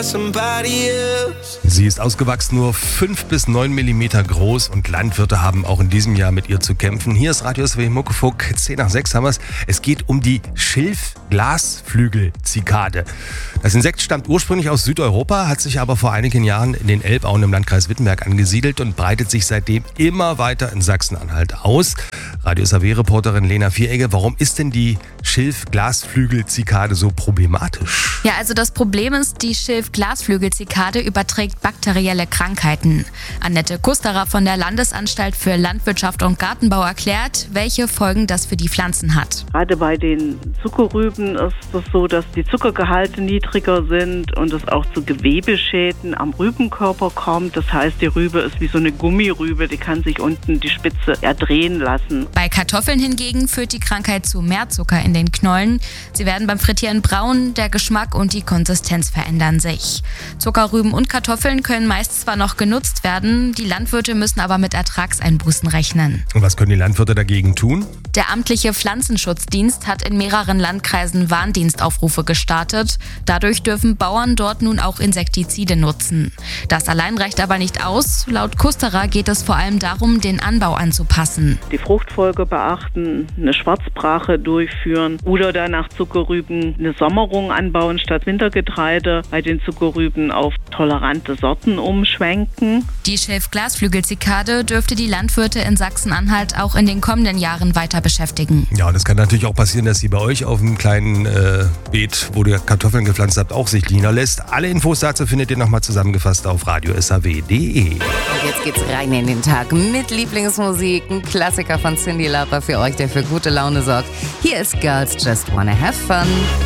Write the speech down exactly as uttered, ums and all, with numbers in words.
by somebody else. Sie ist ausgewachsen, nur fünf bis neun Millimeter groß und Landwirte haben auch in diesem Jahr mit ihr zu kämpfen. Hier ist Radio S W Muckefuck, zehn nach sechs haben wir es. Es geht um die Schilf-Glasflügel-Zikade. Das Insekt stammt ursprünglich aus Südeuropa, hat sich aber vor einigen Jahren in den Elbauen im Landkreis Wittenberg angesiedelt und breitet sich seitdem immer weiter in Sachsen-Anhalt aus. Radio S W Reporterin Lena Vieregge, warum ist denn die Schilf-Glasflügel-Zikade so problematisch? Ja, also das Problem ist, die Schilf-Glasflügel-Zikade überträgt bakterielle Krankheiten. Annette Kusterer von der Landesanstalt für Landwirtschaft und Gartenbau erklärt, welche Folgen das für die Pflanzen hat. Gerade bei den Zuckerrüben ist es so, dass die Zuckergehalte niedriger sind und es auch zu Gewebeschäden am Rübenkörper kommt. Das heißt, die Rübe ist wie so eine Gummirübe, die kann sich unten die Spitze erdrehen lassen. Bei Kartoffeln hingegen führt die Krankheit zu mehr Zucker in den Knollen. Sie werden beim Frittieren braun, der Geschmack und die Konsistenz verändern sich. Zuckerrüben und Kartoffeln können meist zwar noch genutzt werden, die Landwirte müssen aber mit Ertragseinbußen rechnen. Und was können die Landwirte dagegen tun? Der amtliche Pflanzenschutzdienst hat in mehreren Landkreisen Warndienstaufrufe gestartet. Dadurch dürfen Bauern dort nun auch Insektizide nutzen. Das allein reicht aber nicht aus. Laut Kusterer geht es vor allem darum, den Anbau anzupassen. Die Fruchtfolge beachten, eine Schwarzbrache durchführen oder dann nach Zuckerrüben eine Sommerung anbauen statt Wintergetreide. Bei den Zuckerrüben auf tolerante Sorten umschwenken. Die Schilf-Glasflügel-Zikade dürfte die Landwirte in Sachsen-Anhalt auch in den kommenden Jahren weiter beschäftigen. Ja, und es kann natürlich auch passieren, dass sie bei euch auf einem kleinen äh, Beet, wo ihr Kartoffeln gepflanzt habt, auch sich niederlässt. Alle Infos dazu findet ihr nochmal zusammengefasst auf radio s w punkt d e. Und jetzt geht's rein in den Tag mit Lieblingsmusik. Ein Klassiker von Cyndi Lauper für euch, der für gute Laune sorgt. Hier ist Girls Just Wanna Have Fun.